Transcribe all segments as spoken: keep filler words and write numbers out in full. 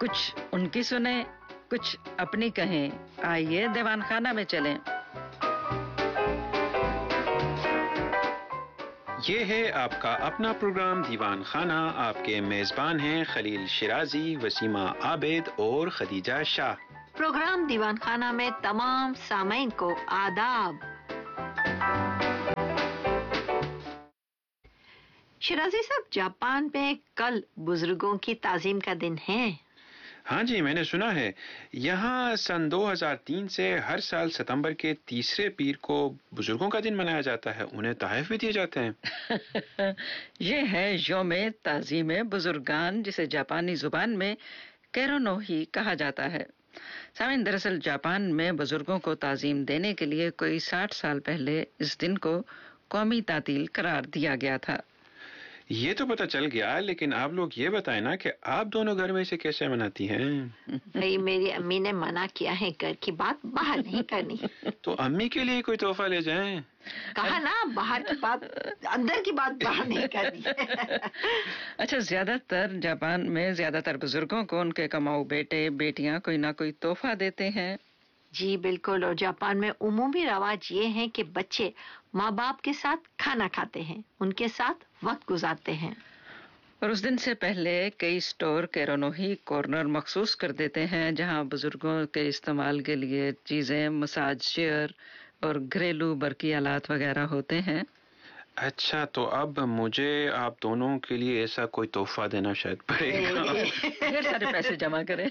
کچھ ان کی سنیں، کچھ اپنی کہیں. آئیے دیوان خانہ میں چلیں. یہ ہے آپ کا اپنا پروگرام دیوان خانہ. آپ کے میزبان ہیں خلیل شیرازی، وسیمہ عابد اور خدیجہ شاہ. پروگرام دیوان خانہ میں تمام سامعین کو آداب. شیرازی صاحب، جاپان میں کل بزرگوں کی تعظیم کا دن ہے. ہاں جی، میں نے سنا ہے. یہاں سن دو ہزار تین سے ہر سال ستمبر کے تیسرے پیر کو بزرگوں کا دن منایا جاتا ہے. انہیں تحائف بھی دیے جاتے ہیں. یہ ہے یوم تعظیم بزرگان، جسے جاپانی زبان میں کیرونوہی کہا جاتا ہے. سامعین، دراصل جاپان میں بزرگوں کو تعظیم دینے کے لیے کوئی ساٹھ سال پہلے اس دن کو قومی تعطیل قرار دیا گیا تھا. یہ تو پتہ چل گیا، لیکن آپ لوگ یہ بتائیں نا کہ آپ دونوں گھر میں سے کیسے مناتی ہیں؟ بھئی میری امی نے منع کیا ہے گھر کی بات باہر نہیں کرنی. تو امی کے لیے کوئی تحفہ لے جائیں. کہا نا، باہر کی بات اندر کی بات باہر نہیں کرنی. اچھا، زیادہ تر جاپان میں زیادہ تر بزرگوں کو ان کے کماؤ بیٹے بیٹیاں کوئی نہ کوئی تحفہ دیتے ہیں. جی بالکل. اور جاپان میں عمومی رواج یہ ہے کہ بچے ماں باپ کے ساتھ کھانا کھاتے ہیں، ان کے ساتھ وقت گزارتے ہیں. اور اس دن سے پہلے کئی سٹور کیرونوہی کارنر مخصوص کر دیتے ہیں، جہاں بزرگوں کے استعمال کے لیے چیزیں، مساج چیئر اور گھریلو برقی آلات وغیرہ ہوتے ہیں. اچھا، تو اب مجھے آپ دونوں کے لیے ایسا کوئی تحفہ دینا شاید پڑے گا. ڈھیر سارے پیسے جمع کریں.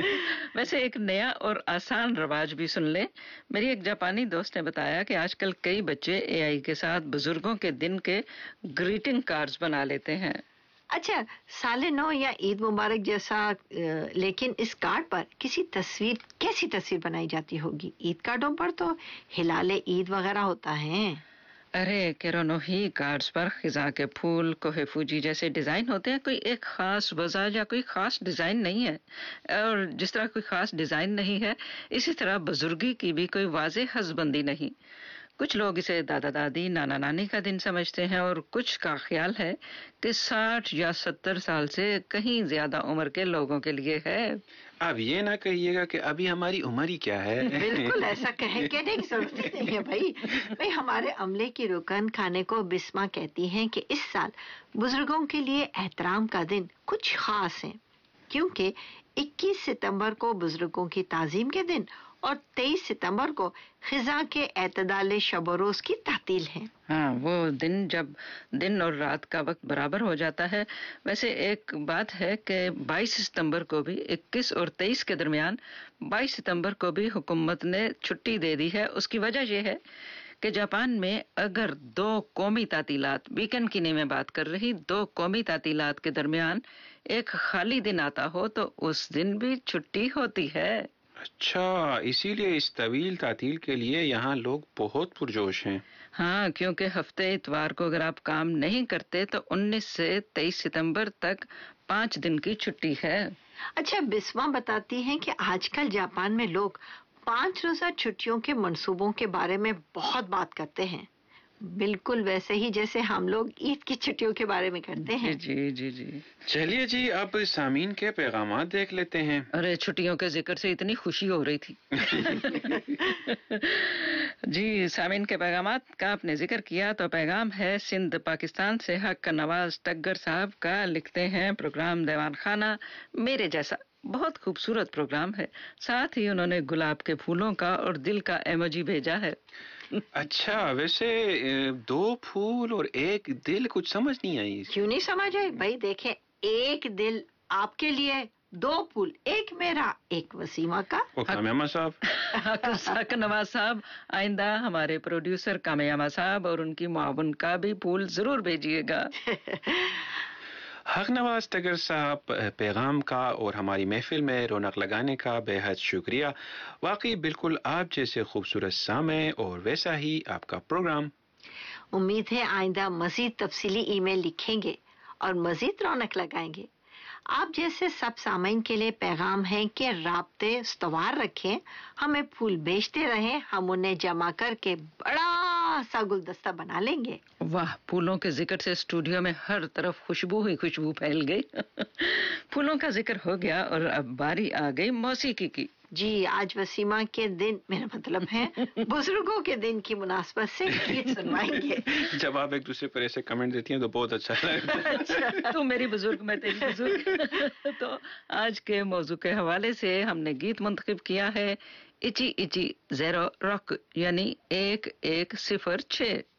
ویسے ایک نیا اور آسان رواج بھی سن لیں. میری ایک جاپانی دوست نے بتایا کہ آج کل کئی بچے اے آئی کے ساتھ بزرگوں کے دن کے گریٹنگ کارڈز بنا لیتے ہیں. اچھا، سال نو یا عید مبارک جیسا، لیکن اس کارڈ پر کسی تصویر کیسی تصویر بنائی جاتی ہوگی؟ عید کارڈوں پر تو ہلال عید وغیرہ ہوتا ہے. ارے کیرونوہی کارڈز پر خزاں کے پھول، کوہ فوجی جیسے ڈیزائن ہوتے ہیں. کوئی ایک خاص وجہ یا کوئی خاص ڈیزائن نہیں ہے. اور جس طرح کوئی خاص ڈیزائن نہیں ہے، اسی طرح بزرگی کی بھی کوئی واضح حدبندی نہیں. کچھ لوگ اسے دادا دادی، نانا نانی کا دن سمجھتے ہیں، اور کچھ کا خیال ہے کہ ساٹھ یا ستر سال سے کہیں زیادہ عمر کے لوگوں کے لیے ہے. اب یہ نہ کہیے گا کہ ابھی ہماری عمر ہی کیا ہے. بالکل ایسا کہنے کی ضرورت نہیں ہے. بھائی بھائی ہمارے عملے کی رکن کھانے کو بسما کہتی ہیں کہ اس سال بزرگوں کے لیے احترام کا دن کچھ خاص ہے، کیونکہ اکیس ستمبر کو بزرگوں کی تعظیم کے دن اور تیئیس ستمبر کو خزاں کے اعتدال شب و روز کی تعطیل ہے. ہاں، وہ دن جب دن اور رات کا وقت برابر ہو جاتا ہے. ویسے ایک بات ہے کہ بائیس ستمبر کو بھی، اکیس اور تیئیس کے درمیان بائیس ستمبر کو بھی حکومت نے چھٹی دے دی ہے. اس کی وجہ یہ ہے کہ جاپان میں اگر دو قومی تعطیلات، ویکنڈ کی نہیں میں بات کر رہی، دو قومی تعطیلات کے درمیان ایک خالی دن آتا ہو تو اس دن بھی چھٹی ہوتی ہے. اچھا، اسی لیے اس طویل تعطیل کے لیے یہاں لوگ بہت پرجوش ہیں. ہاں، کیونکہ ہفتے اتوار کو اگر آپ کام نہیں کرتے تو انیس سے تیئیس ستمبر تک پانچ دن کی چھٹی ہے. اچھا، بسما بتاتی ہیں کہ آج کل جاپان میں لوگ پانچ روزہ چھٹیوں کے منصوبوں کے بارے میں بہت بات کرتے ہیں، بالکل ویسے ہی جیسے ہم لوگ عید کی چھٹیوں کے بارے میں کرتے ہیں. جی جی جی. چلیے جی، اب سامعین کے پیغامات دیکھ لیتے ہیں. ارے چھٹیوں کے ذکر سے اتنی خوشی ہو رہی تھی. جی، سامعین کے پیغامات کا آپ نے ذکر کیا تو پیغام ہے سندھ پاکستان سے حق نواز ٹگر صاحب کا. لکھتے ہیں، پروگرام دیوان خانہ میرے جیسا بہت خوبصورت پروگرام ہے. ساتھ ہی انہوں نے گلاب کے پھولوں کا اور دل کا ایموجی بھیجا ہے. اچھا، ویسے دو پھول اور ایک دل کچھ سمجھ نہیں آئی. کیوں نہیں سمجھ آئی؟ بھائی دیکھیں، ایک دل آپ کے لیے، دو پھول، ایک میرا، ایک وسیمہ کا. کامیامہ صاحب. حق نواز صاحب، آئندہ ہمارے پروڈیوسر کامیامہ صاحب اور ان کی معاون کا بھی پھول ضرور بھیجیے گا. حق نواز ٹگر صاحب، پیغام کا اور ہماری محفل میں رونق لگانے کا بے حد شکریہ. واقعی بالکل آپ جیسے خوبصورت سامع اور ویسا ہی آپ کا پروگرام. امید ہے آئندہ مزید تفصیلی ای میل لکھیں گے اور مزید رونق لگائیں گے. آپ جیسے سب سامعین کے لیے پیغام ہے کہ رابطے استوار رکھیں، ہمیں پھول بیچتے رہیں، ہم انہیں جمع کر کے بڑا बड़ा सा गुलदस्ता बना लेंगे। वाह, फूलों के जिक्र से स्टूडियो में हर तरफ खुशबू ही खुशबू फैल गई। फूलों का जिक्र हो गया और अब बारी आ गई मौसीकी की। जी, आज वसीमा के दिन, मेरा मतलब है बुजुर्गों के दिन की मुनासबत से गीत सुनवाएंगे। जब आप एक दूसरे पर ऐसे कमेंट देती हैं तो बहुत अच्छा लगता है। अच्छा। तू मेरी बुजुर्ग, मैं तेरी बुजुर्ग। तो आज के मौजू के हवाले से हमने गीत मुंतखब किया है इची इची ज़ीरो रॉक, यानी एक एक सिफर छः।